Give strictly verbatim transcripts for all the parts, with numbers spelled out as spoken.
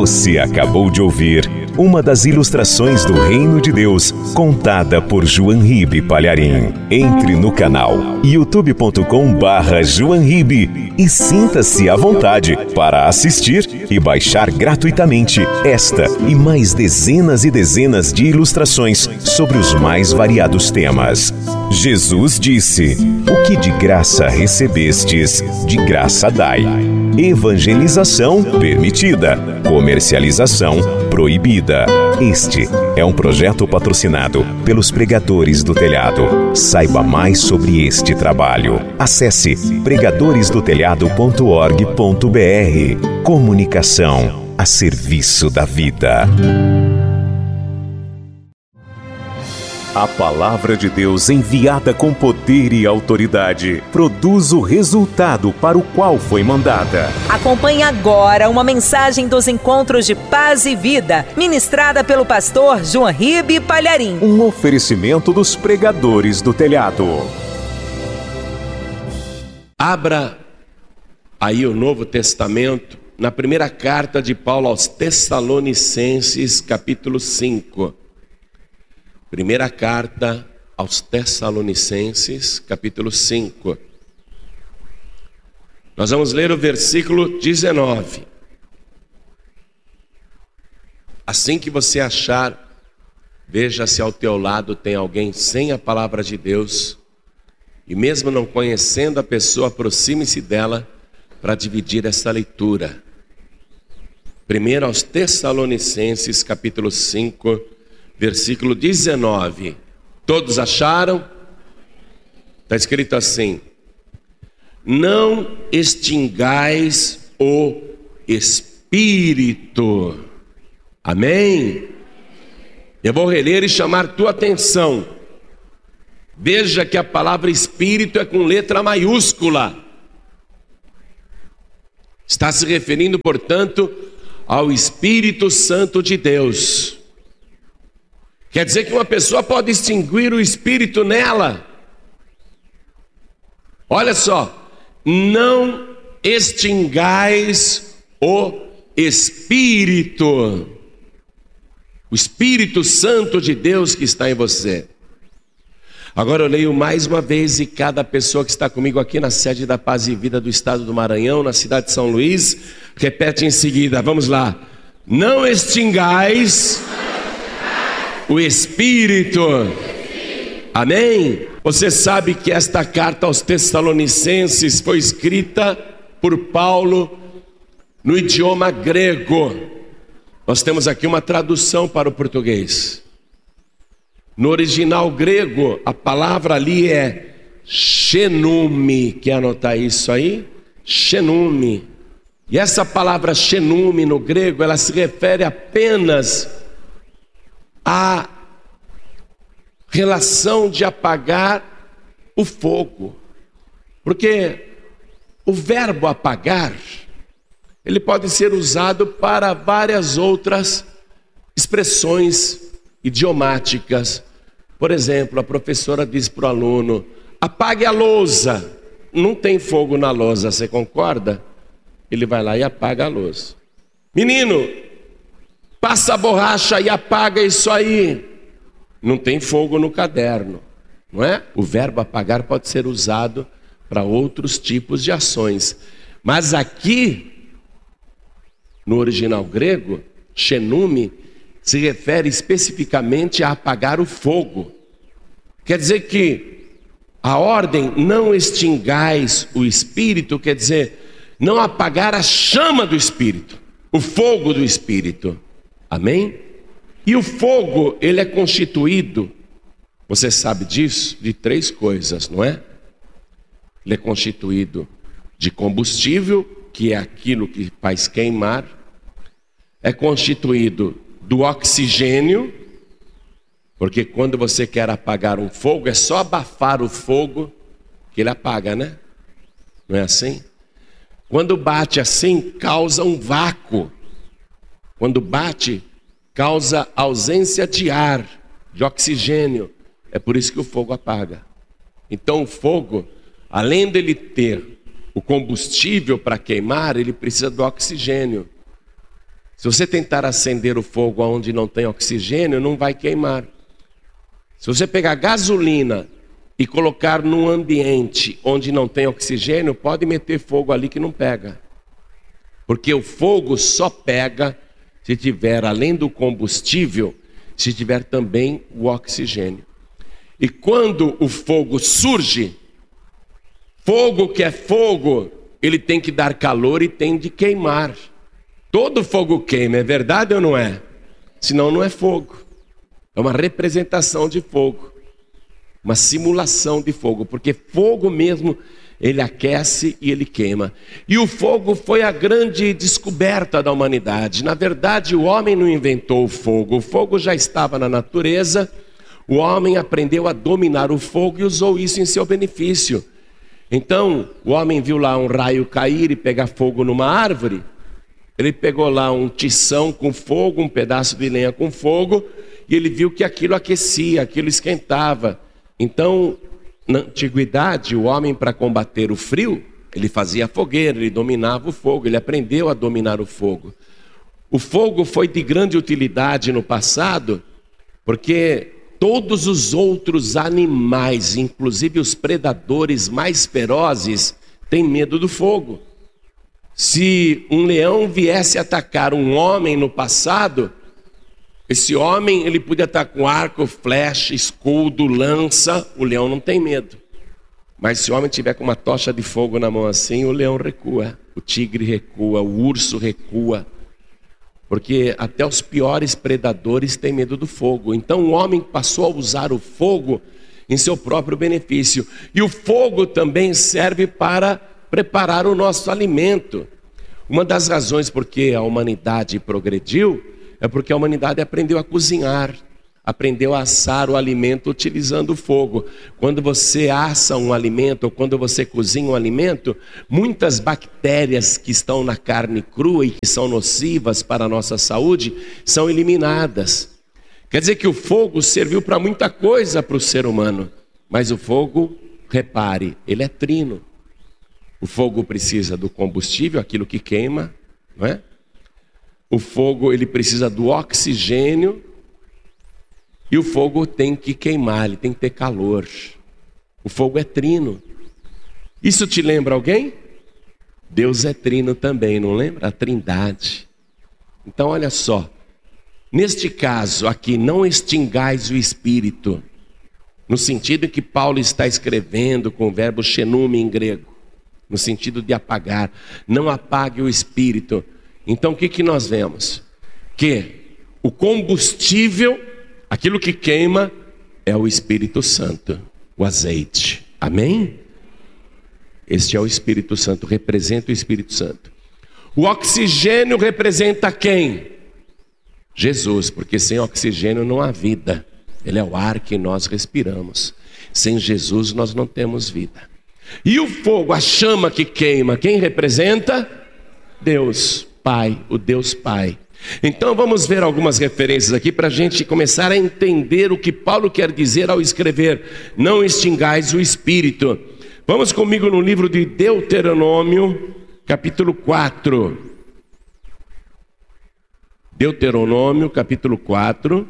Você acabou de ouvir uma das ilustrações do Reino de Deus, contada por João Ribe Palharim. Entre no canal youtube ponto com barra João Ribe e sinta-se à vontade para assistir e baixar gratuitamente esta e mais dezenas e dezenas de ilustrações sobre os mais variados temas. Jesus disse: "O que de graça recebestes, de graça dai." Evangelização permitida, comercialização proibida. Este é um projeto patrocinado pelos Pregadores do Telhado. Saiba mais sobre este trabalho. Acesse pregadores do telhado ponto org ponto br. Comunicação a serviço da vida. A palavra de Deus, enviada com poder e autoridade, produz o resultado para o qual foi mandada. Acompanhe agora uma mensagem dos Encontros de Paz e Vida, ministrada pelo pastor João Ribe Palharim. Um oferecimento dos Pregadores do Telhado. Abra aí o Novo Testamento, na primeira carta de Paulo aos Tessalonicenses, capítulo cinco. Primeira carta aos Tessalonicenses, capítulo cinco. Nós vamos ler o versículo dezenove. Assim que você achar, veja se ao teu lado tem alguém sem a palavra de Deus, e mesmo não conhecendo a pessoa, aproxime-se dela para dividir essa leitura. Primeiro aos Tessalonicenses, capítulo cinco, versículo dezenove. Todos acharam? Está escrito assim: não extingais o Espírito. Amém? Eu vou reler e chamar tua atenção. Veja que a palavra Espírito é com letra maiúscula. Está se referindo, portanto, ao Espírito Santo de Deus. Quer dizer que uma pessoa pode extinguir o Espírito nela. Olha só, não extingais o Espírito. O Espírito Santo de Deus que está em você. Agora eu leio mais uma vez, e cada pessoa que está comigo aqui na sede da Paz e Vida do estado do Maranhão, na cidade de São Luís, repete em seguida. Vamos lá. Não extingais o Espírito. Amém? Você sabe que esta carta aos Tessalonicenses foi escrita por Paulo no idioma grego. Nós temos aqui uma tradução para o português. No original grego, a palavra ali é xenume. Quer anotar isso aí? Xenume. E essa palavra xenume no grego, ela se refere apenas a relação de apagar o fogo, porque o verbo apagar, ele pode ser usado para várias outras expressões idiomáticas. Por exemplo, a professora diz para o aluno: apague a lousa. Não tem fogo na lousa, você concorda? Ele vai lá e apaga a lousa. Menino, passa a borracha e apaga isso aí. Não tem fogo no caderno, não é? O verbo apagar pode ser usado para outros tipos de ações. Mas aqui, no original grego, xenume se refere especificamente a apagar o fogo. Quer dizer que a ordem não extingais o Espírito, quer dizer, não apagar a chama do Espírito, o fogo do Espírito. Amém? E o fogo, ele é constituído, você sabe disso, de três coisas, não é? Ele é constituído de combustível, que é aquilo que faz queimar. É constituído do oxigênio, porque quando você quer apagar um fogo, é só abafar o fogo que ele apaga, né? Não é assim? Quando bate assim, causa um vácuo. Quando bate, causa ausência de ar, de oxigênio. É por isso que o fogo apaga. Então o fogo, além dele ter o combustível para queimar, ele precisa do oxigênio. Se você tentar acender o fogo onde não tem oxigênio, não vai queimar. Se você pegar gasolina e colocar num ambiente onde não tem oxigênio, pode meter fogo ali que não pega. Porque o fogo só pega se tiver, além do combustível, se tiver também o oxigênio. E quando o fogo surge, fogo que é fogo, ele tem que dar calor e tem de queimar. Todo fogo queima, é verdade ou não é? Senão não é fogo. É uma representação de fogo, uma simulação de fogo, porque fogo mesmo, ele aquece e ele queima. E o fogo foi a grande descoberta da humanidade. Na verdade, o homem não inventou o fogo, o fogo já estava na natureza, o homem aprendeu a dominar o fogo e usou isso em seu benefício. Então, o homem viu lá um raio cair e pegar fogo numa árvore, ele pegou lá um tição com fogo, um pedaço de lenha com fogo, e ele viu que aquilo aquecia, aquilo esquentava. Então, na antiguidade, o homem, para combater o frio, ele fazia fogueira, ele dominava o fogo, ele aprendeu a dominar o fogo. O fogo foi de grande utilidade no passado, porque todos os outros animais, inclusive os predadores mais ferozes, têm medo do fogo. Se um leão viesse atacar um homem no passado, esse homem ele podia estar com arco, flecha, escudo, lança, o leão não tem medo. Mas se o homem tiver com uma tocha de fogo na mão assim, o leão recua, o tigre recua, o urso recua. Porque até os piores predadores têm medo do fogo. Então o homem passou a usar o fogo em seu próprio benefício. E o fogo também serve para preparar o nosso alimento. Uma das razões por que a humanidade progrediu é porque a humanidade aprendeu a cozinhar, aprendeu a assar o alimento utilizando o fogo. Quando você assa um alimento ou quando você cozinha um alimento, muitas bactérias que estão na carne crua e que são nocivas para a nossa saúde são eliminadas. Quer dizer que o fogo serviu para muita coisa para o ser humano, mas o fogo, repare, ele é trino. O fogo precisa do combustível, aquilo que queima, não é? O fogo ele precisa do oxigênio e o fogo tem que queimar, ele tem que ter calor. O fogo é trino. Isso te lembra alguém? Deus é trino também, não lembra? A Trindade. Então olha só, neste caso aqui, não extingais o Espírito, no sentido em que Paulo está escrevendo com o verbo xenume em grego, no sentido de apagar, não apague o Espírito. Então o que, que nós vemos? Que o combustível, aquilo que queima, é o Espírito Santo, o azeite. Amém? Este é o Espírito Santo, representa o Espírito Santo. O oxigênio representa quem? Jesus, porque sem oxigênio não há vida. Ele é o ar que nós respiramos. Sem Jesus nós não temos vida. E o fogo, a chama que queima, quem representa? Deus Pai, o Deus Pai. Então vamos ver algumas referências aqui para a gente começar a entender o que Paulo quer dizer ao escrever: não extingais o Espírito. Vamos comigo no livro de Deuteronômio, capítulo quatro. Deuteronômio, capítulo quatro,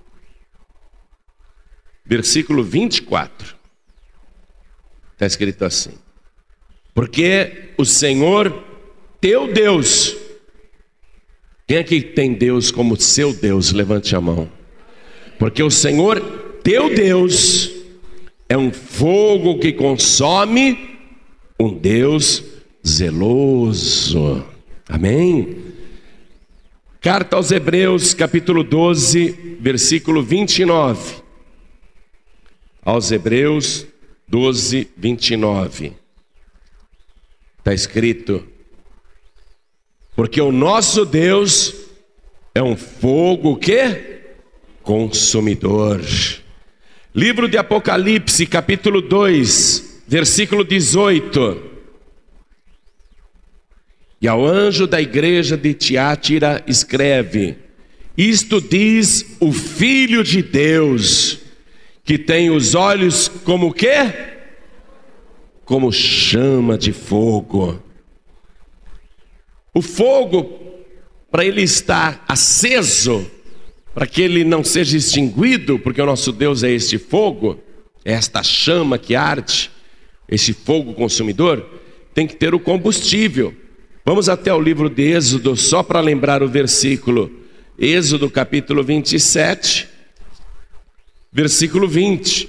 versículo vinte e quatro. Está escrito assim: porque o Senhor teu Deus... Quem aqui tem Deus como seu Deus? Levante a mão. Porque o Senhor teu Deus é um fogo que consome, um Deus zeloso. Amém? Carta aos Hebreus, capítulo doze, versículo vinte e nove. Aos Hebreus doze, vinte e nove. Está escrito: porque o nosso Deus é um fogo que consumidor. Livro de Apocalipse, capítulo dois, versículo dezoito. E ao anjo da igreja de Tiátira escreve: isto diz o Filho de Deus, que tem os olhos como o quê? Como chama de fogo. O fogo para ele estar aceso, para que ele não seja extinguido, porque o nosso Deus é este fogo, é esta chama que arde, este fogo consumidor, tem que ter o combustível. Vamos até o livro de Êxodo, só para lembrar o versículo. Êxodo capítulo vinte e sete, versículo vinte.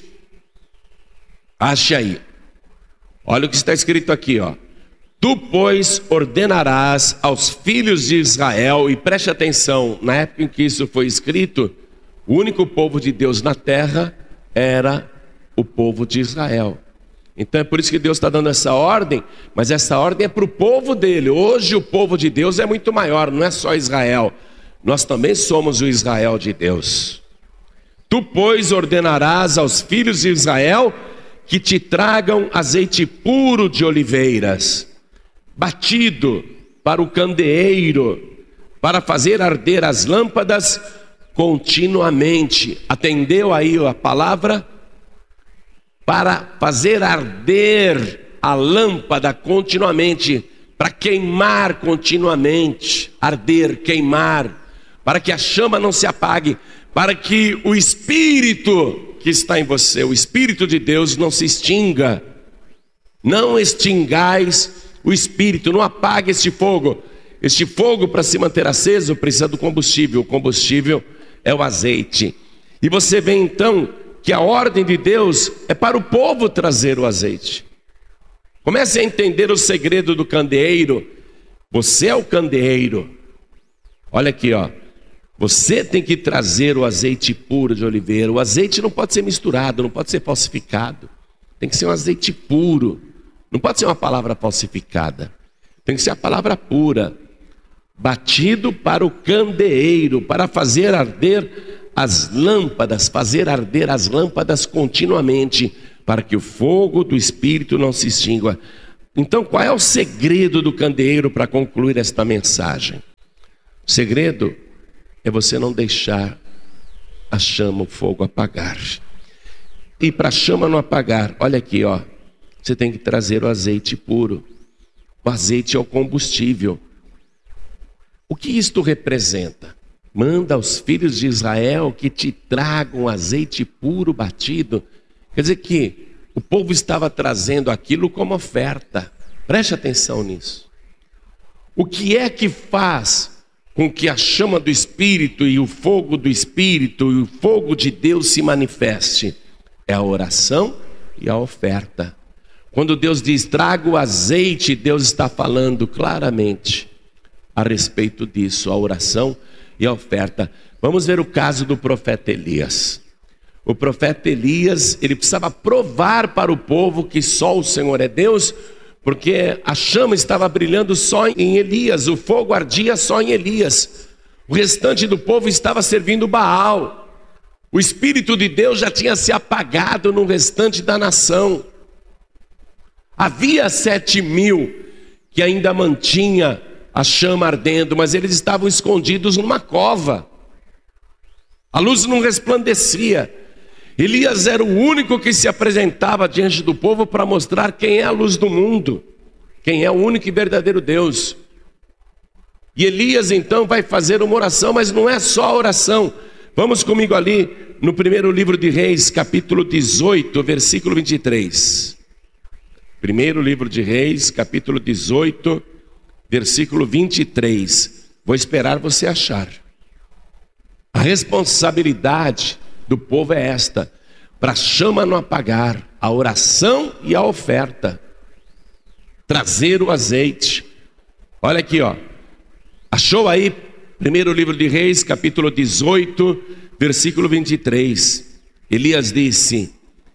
Ache aí. Olha o que está escrito aqui, ó. Tu, pois, ordenarás aos filhos de Israel, e preste atenção, na época em que isso foi escrito, o único povo de Deus na terra era o povo de Israel. Então é por isso que Deus está dando essa ordem, mas essa ordem é para o povo dele. Hoje o povo de Deus é muito maior, não é só Israel, nós também somos o Israel de Deus. Tu, pois, ordenarás aos filhos de Israel que te tragam azeite puro de oliveiras, batido para o candeeiro, para fazer arder as lâmpadas continuamente. Atendeu aí a palavra? Para fazer arder a lâmpada continuamente, para queimar continuamente, arder, queimar, para que a chama não se apague, para que o Espírito que está em você, o Espírito de Deus, não se extinga. Não extingais o Espírito, não apague este fogo. Este fogo, para se manter aceso, precisa do combustível. O combustível é o azeite. E você vê então que a ordem de Deus é para o povo trazer o azeite. Comece a entender o segredo do candeeiro. Você é o candeeiro. Olha aqui, ó. Você tem que trazer o azeite puro de oliveira. O azeite não pode ser misturado, não pode ser falsificado. Tem que ser um azeite puro. Não pode ser uma palavra falsificada. Tem que ser a palavra pura. Batido para o candeeiro, para fazer arder as lâmpadas, fazer arder as lâmpadas continuamente, para que o fogo do Espírito não se extingua. Então, qual é o segredo do candeeiro para concluir esta mensagem? O segredo é você não deixar a chama, o fogo apagar. E para a chama não apagar, olha aqui, ó. Você tem que trazer o azeite puro. O azeite é o combustível. O que isto representa? Manda aos filhos de Israel que te tragam azeite puro batido. Quer dizer que o povo estava trazendo aquilo como oferta. Preste atenção nisso. O que é que faz com que a chama do Espírito e o fogo do Espírito e o fogo de Deus se manifeste? É a oração e a oferta. Quando Deus diz, traga o azeite, Deus está falando claramente a respeito disso, a oração e a oferta. Vamos ver o caso do profeta Elias. O profeta Elias, ele precisava provar para o povo que só o Senhor é Deus, porque a chama estava brilhando só em Elias, o fogo ardia só em Elias. O restante do povo estava servindo Baal. O Espírito de Deus já tinha se apagado no restante da nação. Havia sete mil que ainda mantinha a chama ardendo, mas eles estavam escondidos numa cova. A luz não resplandecia. Elias era o único que se apresentava diante do povo para mostrar quem é a luz do mundo, quem é o único e verdadeiro Deus. E Elias então vai fazer uma oração, mas não é só a oração. Vamos comigo ali no primeiro livro de Reis, capítulo dezoito, versículo vinte e três. Primeiro livro de Reis, capítulo dezoito, versículo vinte e três. Vou esperar você achar. A responsabilidade do povo é esta: para a chama não apagar, a oração e a oferta. Trazer o azeite. Olha aqui, ó. Achou aí? Primeiro livro de Reis, capítulo dezoito, versículo vinte e três. Elias disse: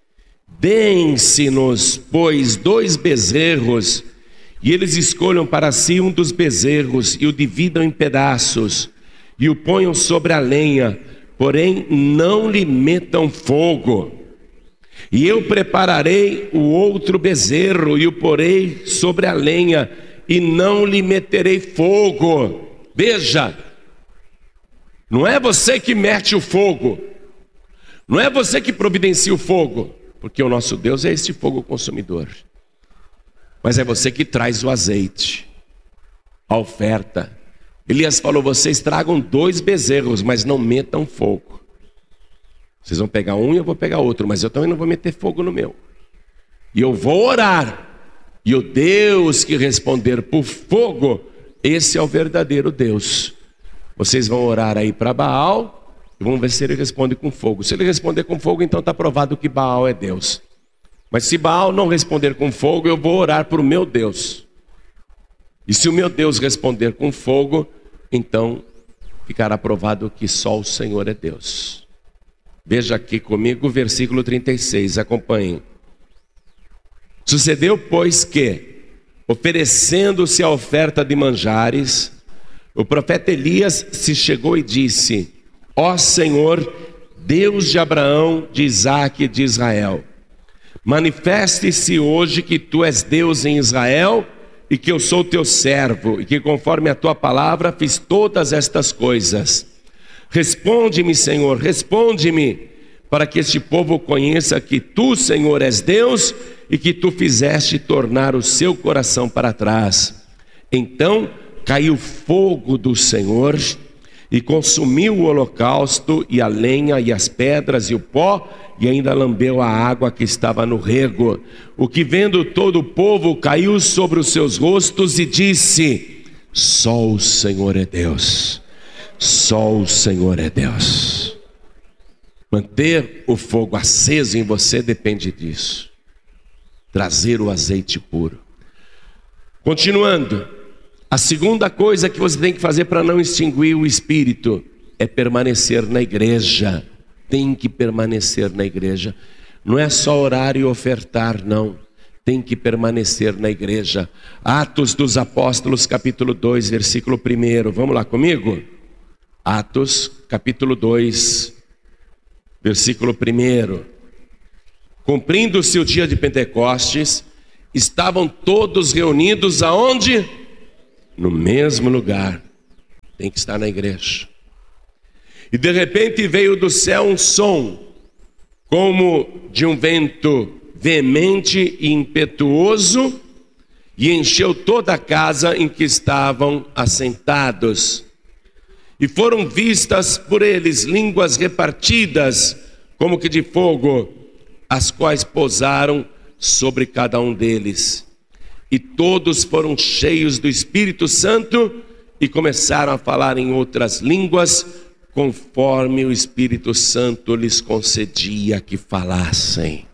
deem-se-nos, pois, dois bezerros, e eles escolham para si um dos bezerros, e o dividam em pedaços, e o ponham sobre a lenha, porém não lhe metam fogo. E eu prepararei o outro bezerro, e o porei sobre a lenha, e não lhe meterei fogo. Veja, não é você que mete o fogo, não é você que providencia o fogo, porque o nosso Deus é este fogo consumidor. Mas é você que traz o azeite, a oferta, Elias falou: vocês tragam dois bezerros, mas não metam fogo. Vocês vão pegar um e eu vou pegar outro, mas eu também não vou meter fogo no meu. E eu vou orar. E o Deus que responder por fogo, esse é o verdadeiro Deus. Vocês vão orar aí para Baal e vamos ver se ele responde com fogo. Se ele responder com fogo, então está provado que Baal é Deus. Mas se Baal não responder com fogo, eu vou orar para o meu Deus. E se o meu Deus responder com fogo, então ficará provado que só o Senhor é Deus. Veja aqui comigo o versículo trinta e seis, acompanhem. Sucedeu, pois, que, oferecendo-se a oferta de manjares, o profeta Elias se chegou e disse: ó Senhor, Deus de Abraão, de Isaque e de Israel, manifeste-se hoje que tu és Deus em Israel e que eu sou teu servo e que conforme a tua palavra fiz todas estas coisas. Responde-me, Senhor, responde-me, para que este povo conheça que tu, Senhor, és Deus e que tu fizeste tornar o seu coração para trás. Então caiu fogo do Senhor e consumiu o holocausto e a lenha e as pedras e o pó, e ainda lambeu a água que estava no rego. O que vendo todo o povo caiu sobre os seus rostos e disse: só o Senhor é Deus, só o Senhor é Deus. Manter o fogo aceso em você depende disso. Trazer o azeite puro. Continuando, a segunda coisa que você tem que fazer para não extinguir o espírito é permanecer na igreja. Tem que permanecer na igreja. Não é só orar e ofertar, não. Tem que permanecer na igreja. Atos dos Apóstolos, capítulo dois, versículo um. Vamos lá comigo? Atos, capítulo dois, versículo um. Cumprindo-se o dia de Pentecostes, estavam todos reunidos aonde? No mesmo lugar. Tem que estar na igreja. E de repente veio do céu um som, como de um vento veemente e impetuoso, e encheu toda a casa em que estavam assentados. E foram vistas por eles línguas repartidas, como que de fogo, as quais pousaram sobre cada um deles. E todos foram cheios do Espírito Santo e começaram a falar em outras línguas, conforme o Espírito Santo lhes concedia que falassem.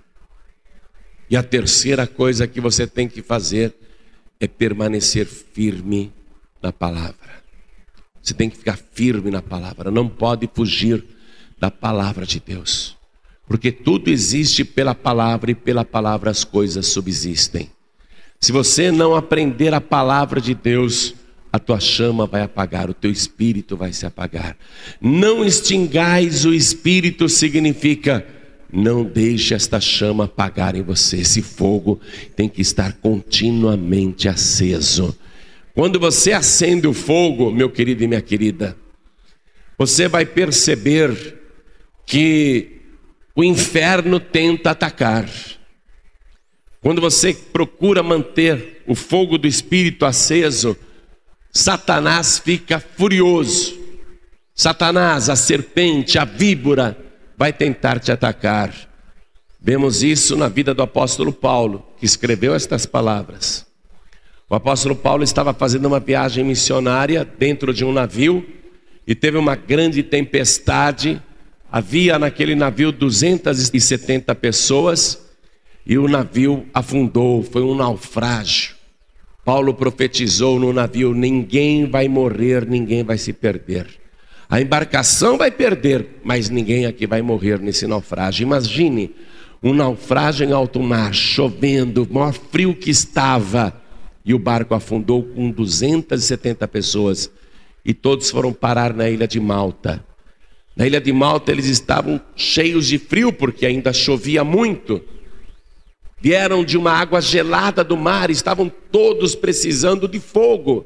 E a terceira coisa que você tem que fazer é permanecer firme na palavra. Você tem que ficar firme na palavra, não pode fugir da palavra de Deus. Porque tudo existe pela palavra e pela palavra as coisas subsistem. Se você não aprender a palavra de Deus, a tua chama vai apagar, o teu espírito vai se apagar. Não extingais o espírito significa não deixe esta chama apagar em você. Esse fogo tem que estar continuamente aceso. Quando você acende o fogo, meu querido e minha querida, você vai perceber que o inferno tenta atacar. Quando você procura manter o fogo do Espírito aceso, Satanás fica furioso. Satanás, a serpente, a víbora, vai tentar te atacar. Vemos isso na vida do apóstolo Paulo, que escreveu estas palavras. O apóstolo Paulo estava fazendo uma viagem missionária dentro de um navio e teve uma grande tempestade. Havia naquele navio duzentas e setenta pessoas e o navio afundou, foi um naufrágio. Paulo profetizou no navio: ninguém vai morrer, ninguém vai se perder. A embarcação vai perder, mas ninguém aqui vai morrer nesse naufrágio. Imagine um naufrágio em alto mar, chovendo, o maior frio que estava, e o barco afundou com duzentas e setenta pessoas e todos foram parar na ilha de Malta. Na ilha de Malta eles estavam cheios de frio porque ainda chovia muito. Vieram de uma água gelada do mar, estavam todos precisando de fogo.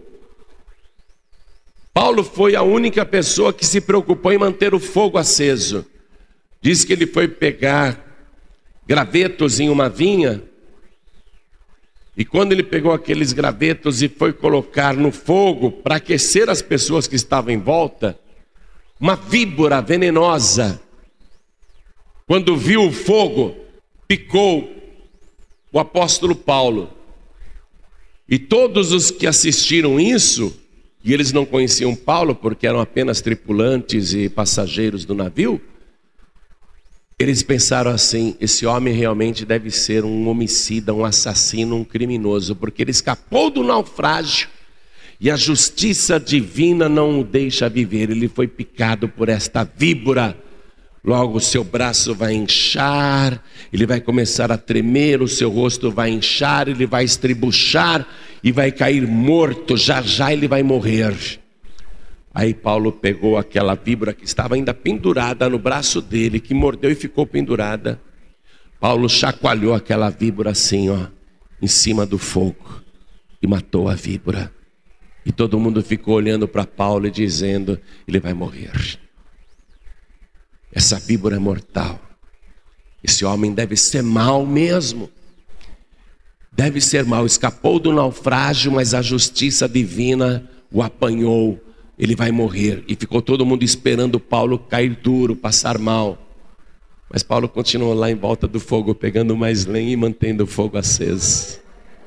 Paulo foi a única pessoa que se preocupou em manter o fogo aceso. Diz que ele foi pegar gravetos em uma vinha E quando ele pegou aqueles gravetos e foi colocar no fogo para aquecer as pessoas que estavam em volta, uma víbora venenosa, quando viu o fogo, picou o apóstolo Paulo. E todos os que assistiram isso, e eles não conheciam Paulo porque eram apenas tripulantes e passageiros do navio, eles pensaram assim: esse homem realmente deve ser um homicida, um assassino, um criminoso, porque ele escapou do naufrágio e a justiça divina não o deixa viver. Ele foi picado por esta víbora. Logo o seu braço vai inchar, ele vai começar a tremer, o seu rosto vai inchar, ele vai estribuchar e vai cair morto, já já ele vai morrer. Aí Paulo pegou aquela víbora que estava ainda pendurada no braço dele, que mordeu e ficou pendurada. Paulo chacoalhou aquela víbora assim, ó, em cima do fogo, e matou a víbora. E todo mundo ficou olhando para Paulo e dizendo: ele vai morrer. Essa víbora é mortal. Esse homem deve ser mau mesmo. Deve ser mau. Escapou do naufrágio, mas a justiça divina o apanhou. Ele vai morrer. E ficou todo mundo esperando Paulo cair duro, passar mal. Mas Paulo continuou lá em volta do fogo, pegando mais lenha e mantendo o fogo aceso.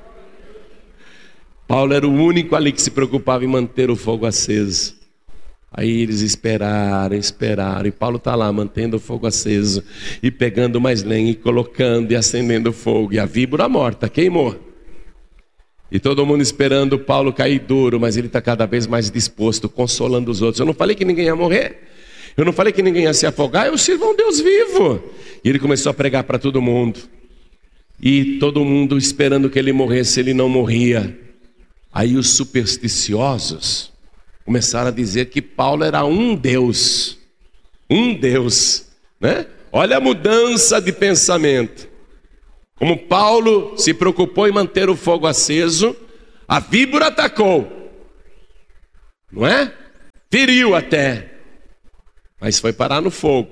Paulo era o único ali que se preocupava em manter o fogo aceso. Aí eles esperaram, esperaram, e Paulo está lá mantendo o fogo aceso, e pegando mais lenha, e colocando, e acendendo o fogo, e a víbora morta, queimou. E todo mundo esperando Paulo cair duro, mas ele está cada vez mais disposto, consolando os outros. Eu não falei que ninguém ia morrer, eu não falei que ninguém ia se afogar, eu sirvo a um Deus vivo. E ele começou a pregar para todo mundo, e todo mundo esperando que ele morresse, ele não morria. Aí os supersticiosos começaram a dizer que Paulo era um Deus, um Deus, né? Olha a mudança de pensamento. Como Paulo se preocupou em manter o fogo aceso, a víbora atacou, não é? Feriu até, mas foi parar no fogo.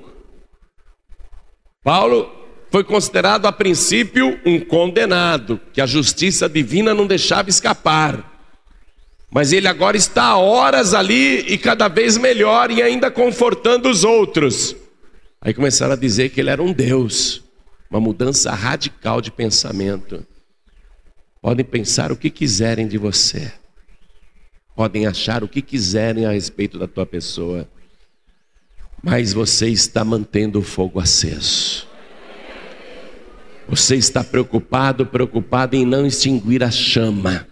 Paulo foi considerado a princípio um condenado, que a justiça divina não deixava escapar. Mas ele agora está há horas ali e cada vez melhor e ainda confortando os outros. Aí começaram a dizer que ele era um Deus. Uma mudança radical de pensamento. Podem pensar o que quiserem de você. Podem achar o que quiserem a respeito da tua pessoa. Mas você está mantendo o fogo aceso. Você está preocupado, preocupado em não extinguir a chama.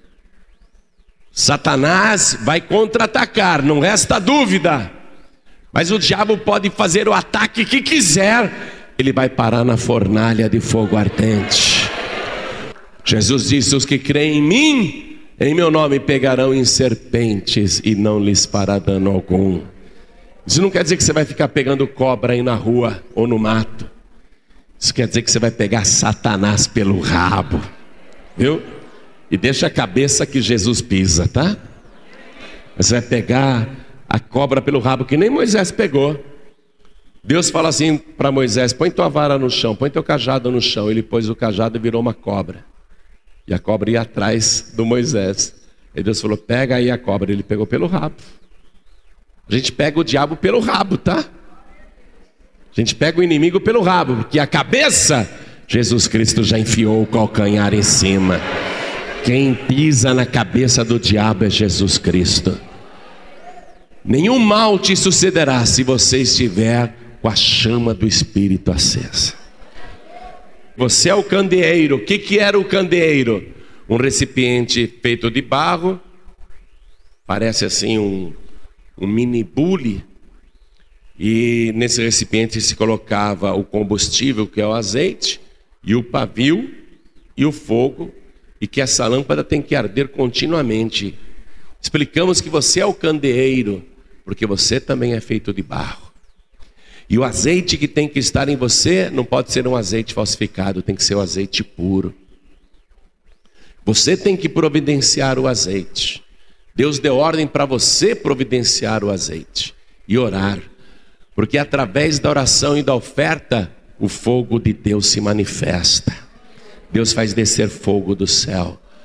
Satanás vai contra-atacar, não resta dúvida. Mas o diabo pode fazer o ataque que quiser, ele vai parar na fornalha de fogo ardente. Jesus disse: os que creem em mim, em meu nome pegarão em serpentes e não lhes fará dano algum. Isso não quer dizer que você vai ficar pegando cobra aí na rua ou no mato. Isso quer dizer que você vai pegar Satanás pelo rabo, viu? E deixa a cabeça que Jesus pisa, tá? Você vai pegar a cobra pelo rabo, que nem Moisés pegou. Deus fala assim para Moisés: põe tua vara no chão, põe teu cajado no chão. Ele pôs o cajado e virou uma cobra. E a cobra ia atrás do Moisés. E Deus falou: pega aí a cobra. Ele pegou pelo rabo. A gente pega o diabo pelo rabo, tá? A gente pega o inimigo pelo rabo, porque a cabeça, Jesus Cristo já enfiou o calcanhar em cima. Quem pisa na cabeça do diabo é Jesus Cristo. Nenhum mal te sucederá se você estiver com a chama do Espírito acesa. Você é o candeeiro. O que, que era o candeeiro? Um recipiente feito de barro, parece assim um, um mini bule. E nesse recipiente se colocava o combustível, que é o azeite, e o pavio e o fogo. E que essa lâmpada tem que arder continuamente. Explicamos que você é o candeeiro, porque você também é feito de barro. E o azeite que tem que estar em você não pode ser um azeite falsificado, tem que ser o azeite puro. Você tem que providenciar o azeite. Deus deu ordem para você providenciar o azeite e orar, porque através da oração e da oferta o fogo de Deus se manifesta. Deus faz descer fogo do céu.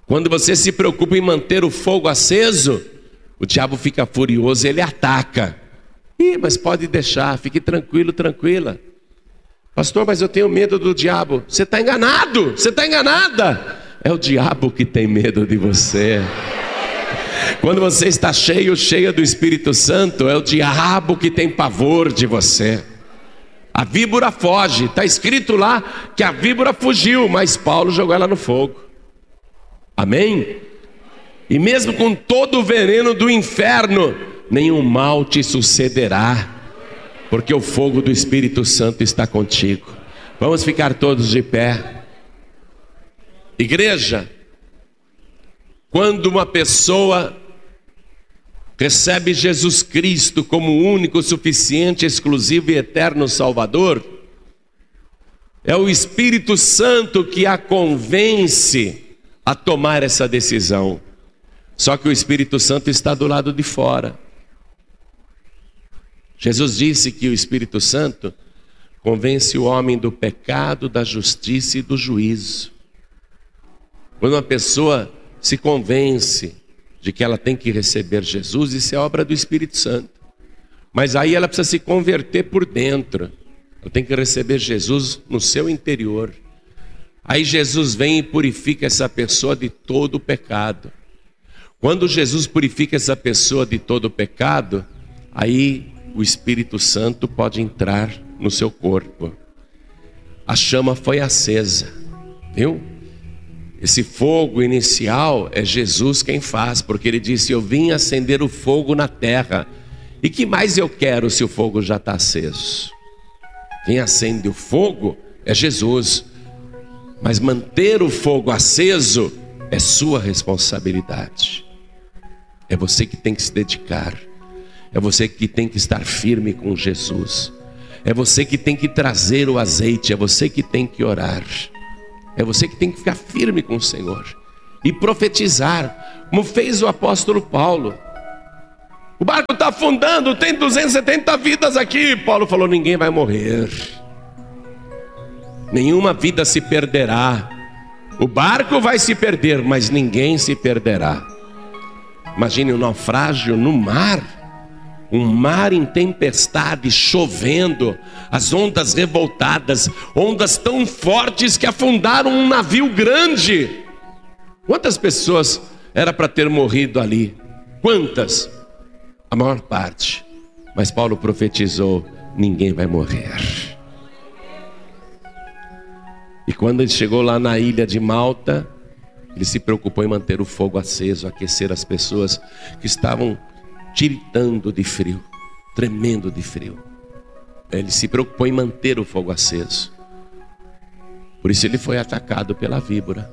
Quando você se preocupa em manter o fogo aceso, o diabo fica furioso e ele ataca. Ih, mas pode deixar, fique tranquilo, tranquila. Pastor, mas eu tenho medo do diabo. Você está enganado, você está enganada. É o diabo que tem medo de você. Quando você está cheio, cheia do Espírito Santo, é o diabo que tem pavor de você. A víbora foge, está escrito lá que a víbora fugiu, mas Paulo jogou ela no fogo. Amém? E mesmo com todo o veneno do inferno, nenhum mal te sucederá, porque o fogo do Espírito Santo está contigo. Vamos ficar todos de pé. Igreja, quando uma pessoa recebe Jesus Cristo como o único, suficiente, exclusivo e eterno Salvador, é o Espírito Santo que a convence a tomar essa decisão. Só que o Espírito Santo está do lado de fora. Jesus disse que o Espírito Santo convence o homem do pecado, da justiça e do juízo. Quando uma pessoa se convence de que ela tem que receber Jesus, isso é obra do Espírito Santo. Mas aí ela precisa se converter por dentro. Ela tem que receber Jesus no seu interior. Aí Jesus vem e purifica essa pessoa de todo o pecado. Quando Jesus purifica essa pessoa de todo o pecado, aí o Espírito Santo pode entrar no seu corpo. A chama foi acesa, viu? Esse fogo inicial é Jesus quem faz, porque ele disse: eu vim acender o fogo na terra. E que mais eu quero se o fogo já está aceso? Quem acende o fogo é Jesus. Mas manter o fogo aceso é sua responsabilidade. É você que tem que se dedicar. É você que tem que estar firme com Jesus. É você que tem que trazer o azeite. É você que tem que orar. É você que tem que ficar firme com o Senhor e profetizar, como fez o apóstolo Paulo. O barco está afundando, tem duzentas e setenta vidas aqui. Paulo falou: ninguém vai morrer, nenhuma vida se perderá. O barco vai se perder, mas ninguém se perderá. Imagine um naufrágio no mar. Um mar em tempestade, chovendo, as ondas revoltadas, ondas tão fortes que afundaram um navio grande. Quantas pessoas era para ter morrido ali? Quantas? A maior parte. Mas Paulo profetizou: ninguém vai morrer. E quando ele chegou lá na ilha de Malta, ele se preocupou em manter o fogo aceso, aquecer as pessoas que estavam tiritando de frio, tremendo de frio. Ele se preocupou em manter o fogo aceso. Por isso ele foi atacado pela víbora.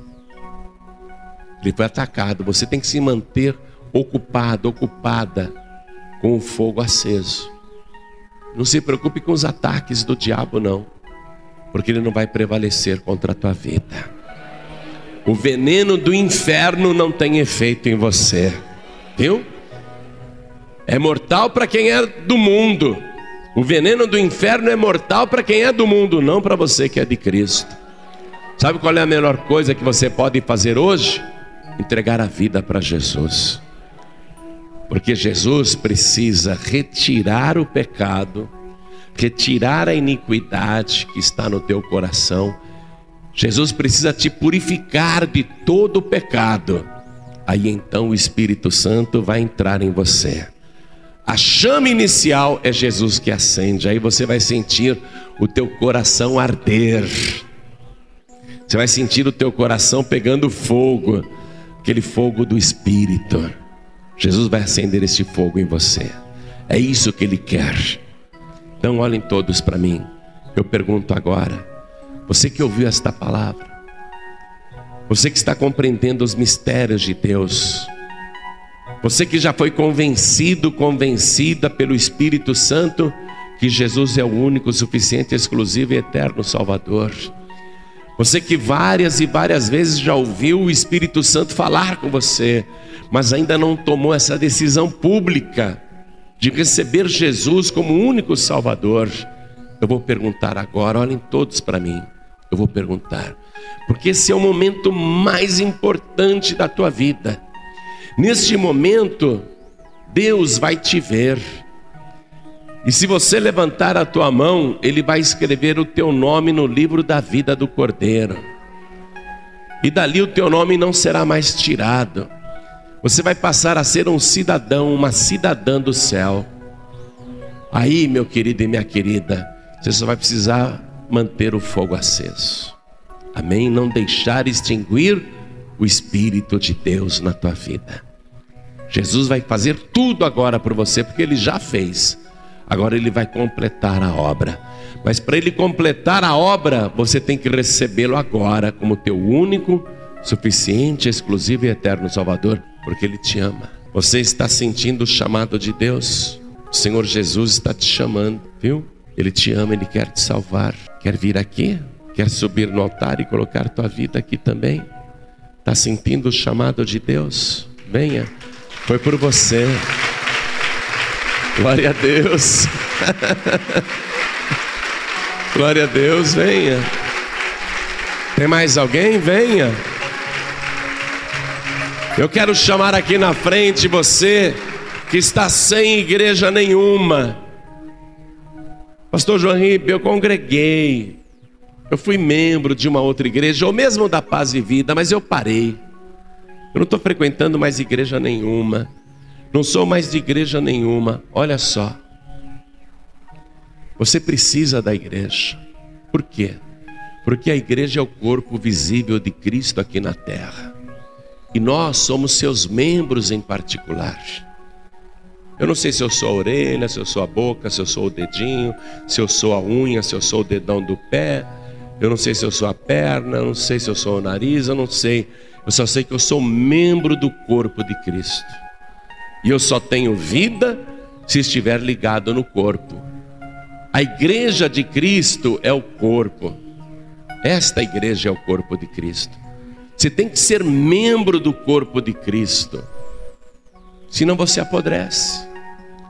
Ele foi atacado. Você tem que se manter ocupado, ocupada com o fogo aceso. Não se preocupe com os ataques do diabo, não, porque ele não vai prevalecer contra a tua vida. O veneno do inferno não tem efeito em você, viu? É mortal para quem é do mundo. O veneno do inferno é mortal para quem é do mundo, não para você que é de Cristo. Sabe qual é a melhor coisa que você pode fazer hoje? Entregar a vida para Jesus. Porque Jesus precisa retirar o pecado, retirar a iniquidade que está no teu coração. Jesus precisa te purificar de todo o pecado. Aí então o Espírito Santo vai entrar em você. A chama inicial é Jesus que acende. Aí você vai sentir o teu coração arder. Você vai sentir o teu coração pegando fogo, aquele fogo do Espírito. Jesus vai acender esse fogo em você. É isso que Ele quer. Então olhem todos para mim. Eu pergunto agora, você que ouviu esta palavra, você que está compreendendo os mistérios de Deus, você que já foi convencido, convencida pelo Espírito Santo que Jesus é o único, suficiente, exclusivo e eterno Salvador. Você que várias e várias vezes já ouviu o Espírito Santo falar com você, mas ainda não tomou essa decisão pública de receber Jesus como o único Salvador. Eu vou perguntar agora, olhem todos para mim. Eu vou perguntar: porque esse é o momento mais importante da tua vida. Neste momento, Deus vai te ver. E se você levantar a tua mão, Ele vai escrever o teu nome no livro da vida do Cordeiro. E dali o teu nome não será mais tirado. Você vai passar a ser um cidadão, uma cidadã do céu. Aí, meu querido e minha querida, você só vai precisar manter o fogo aceso. Amém? Não deixar extinguir o Espírito de Deus na tua vida. Jesus vai fazer tudo agora por você, porque Ele já fez. Agora Ele vai completar a obra. Mas para Ele completar a obra, você tem que recebê-lo agora como teu único, suficiente, exclusivo e eterno Salvador, porque Ele te ama. Você está sentindo o chamado de Deus? O Senhor Jesus está te chamando, viu? Ele te ama, Ele quer te salvar. Quer vir aqui? Quer subir no altar e colocar tua vida aqui também? Está sentindo o chamado de Deus? Venha, foi por você. Glória a Deus. Glória a Deus, venha. Tem mais alguém? Venha. Eu quero chamar aqui na frente você que está sem igreja nenhuma. Pastor João Ribe, eu congreguei, eu fui membro de uma outra igreja, ou mesmo da Paz e Vida, mas eu parei. Eu não estou frequentando mais igreja nenhuma, não sou mais de igreja nenhuma. Olha só, você precisa da igreja. Por quê? Porque a igreja é o corpo visível de Cristo aqui na terra, e nós somos seus membros em particular. Eu não sei se eu sou a orelha, se eu sou a boca, se eu sou o dedinho, se eu sou a unha, se eu sou o dedão do pé. Eu não sei se eu sou a perna, eu não sei se eu sou o nariz, eu não sei. Eu só sei que eu sou membro do corpo de Cristo. E eu só tenho vida se estiver ligado no corpo. A igreja de Cristo é o corpo. Esta igreja é o corpo de Cristo. Você tem que ser membro do corpo de Cristo, senão você apodrece.